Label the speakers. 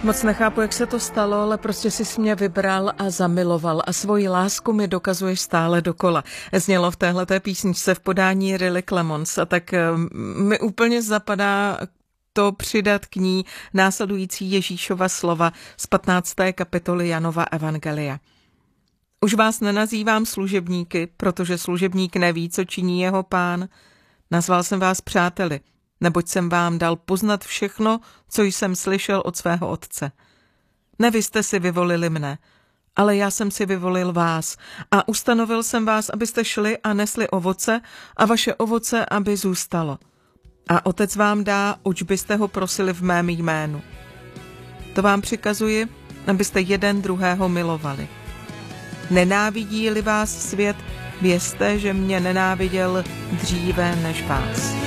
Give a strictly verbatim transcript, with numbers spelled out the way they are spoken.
Speaker 1: Moc nechápu, jak se to stalo, ale prostě jsi mě vybral a zamiloval a svoji lásku mi dokazuješ stále dokola. Znělo v téhleté písničce v podání Riley Clemons a tak mi úplně zapadá to přidat k ní následující Ježíšova slova z patnácté kapitoly Janova evangelia. Už vás nenazývám služebníky, protože služebník neví, co činí jeho pán. Nazval jsem vás přáteli, neboť jsem vám dal poznat všechno, co jsem slyšel od svého otce. Ne vy jste si vyvolili mne, ale já jsem si vyvolil vás a ustanovil jsem vás, abyste šli a nesli ovoce a vaše ovoce, aby zůstalo. A otec vám dá, oč byste ho prosili v mém jménu. To vám přikazuji, abyste jeden druhého milovali. Nenávidí-li vás svět, vězte, že mě nenáviděl dříve než vás.